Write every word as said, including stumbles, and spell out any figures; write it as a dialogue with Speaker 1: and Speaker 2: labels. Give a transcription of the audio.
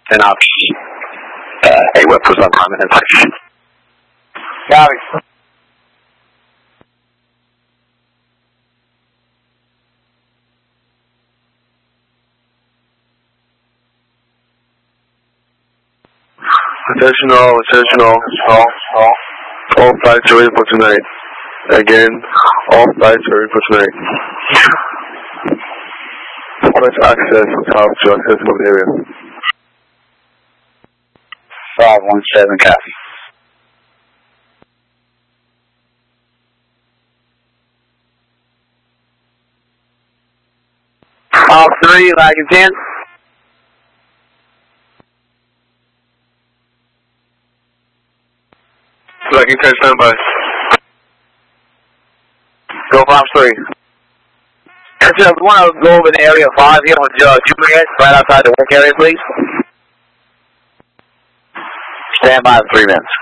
Speaker 1: ten options. Uh, hey, what was on time and touch?
Speaker 2: Copy.
Speaker 3: Attention all, attention all, all, all. All flights are ready for tonight. Again, all flights are ready for tonight. Request access on top to accessible area.
Speaker 1: five one seven, copy.
Speaker 2: All three, Wagon ten.
Speaker 3: Wagon ten, stand by.
Speaker 2: Go Fox three. So we want to go over the area five here on uh, Juliet, right outside the work area, please.
Speaker 1: Stand by three minutes.